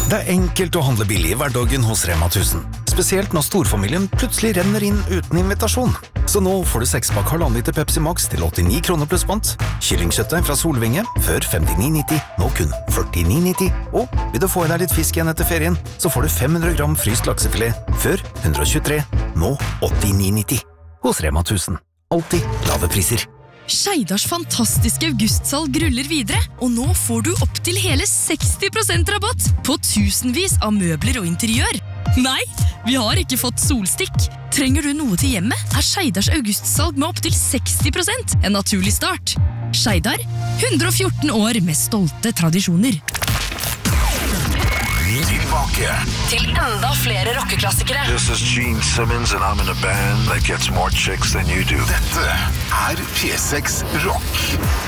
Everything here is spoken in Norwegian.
Det enkelt å handle billig I hverdagen hos Rema 1000. Spesielt når storfamilien plutselig renner inn uten invitasjon. Så nå får du 6-pakk 1,5 liter Pepsi Max til 89 kroner pluss pant. Kyllingkjøttet fra Solvinge, før 59,90, nå kun 49,90. Og vil du få I deg litt fisk igjen etter ferien, så får du 500 gram fryst laksefilet, før 123, nå 89,90. Hos Rema 1000. Alltid lave priser. Skeidars fantastiske augustsalg ruller videre, og nå får du opp til hele 60% rabatt på tusenvis av møbler og interiør. Nei, vi har ikke fått solstikk. Trenger du noe til hjemmet, Skeidars augustsalg med opp til 60% en naturlig start. Skeidar, 114 år med stolte tradisjoner. Tilbake Til enda flere rockeklassikere. This is Gene Simmons and I'm in a band that gets more chicks than you do. Dette P6 Rock.